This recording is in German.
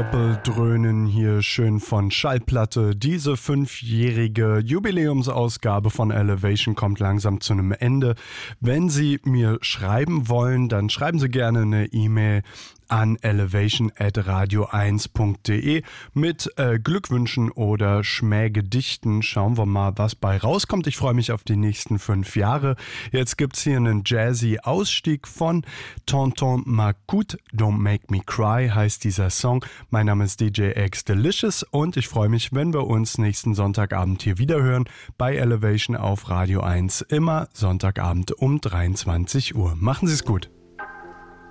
Purple dröhnen hier schön von Schallplatte. Diese 5-jährige Jubiläumsausgabe von Elevation kommt langsam zu einem Ende. Wenn Sie mir schreiben wollen, dann schreiben Sie gerne eine E-Mail an elevation@radio1.de mit Glückwünschen oder Schmähgedichten. Schauen wir mal, was bei rauskommt. Ich freue mich auf die nächsten 5 Jahre. Jetzt gibt's hier einen jazzy Ausstieg von Tonton Macoute. Don't Make Me Cry heißt dieser Song. Mein Name ist DJ X Delicious und ich freue mich, wenn wir uns nächsten Sonntagabend hier wieder hören bei Elevation auf Radio 1. Immer Sonntagabend um 23 Uhr. Machen Sie es gut.